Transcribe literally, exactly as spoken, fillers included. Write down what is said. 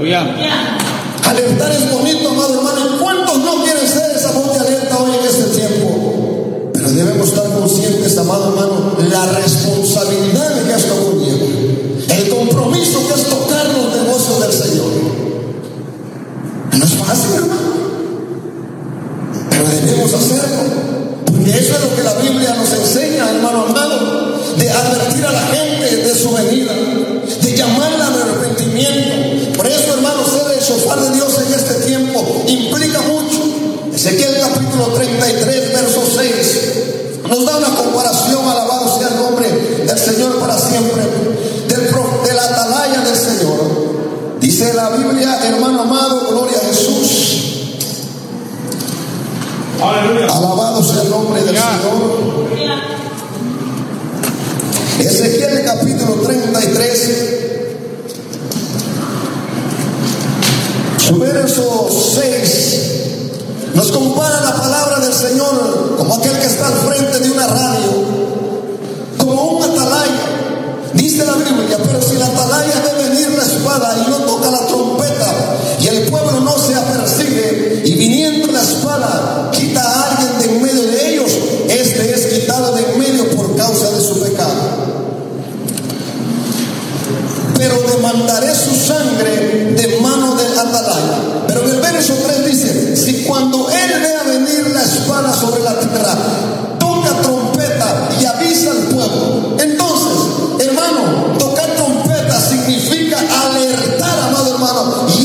Alertar es bonito, amado hermano. ¿Cuántos no quieren ser esa voz de alerta hoy en este tiempo? Pero debemos estar conscientes, amado hermano, la responsabilidad que esto conlleva, el compromiso que es tocar los negocios del Señor. No es fácil, hermano, pero debemos hacerlo, porque eso es lo que la Biblia nos enseña, hermano amado, de advertir a la gente de su venida, de llamarla al arrepentimiento. Por eso, hermano, ser el shofar de Dios en este tiempo implica mucho. Ezequiel capítulo treinta y tres, verso seis, nos da una comparación, alabado sea el nombre del Señor para siempre, del, de la atalaya del Señor. Dice la Biblia, hermano amado, gloria a Jesús. Aleluya. Alabado sea el nombre del Señor. Ezequiel capítulo treinta y tres, su verso seis, nos compara la palabra del Señor como aquel que está al frente de una radio, como un atalaya. Dice la Biblia, pero si la atalaya ve venir la espada y no toca la trompeta, y el pueblo no se apercibe, y viniendo la espada quita a alguien de en medio de ellos, este es quitado de en medio por causa de su pecado. Pero demandaré su sangre de mano del atalaya. Pero en el verso tres dice, si cuando él vea venir la espada sobre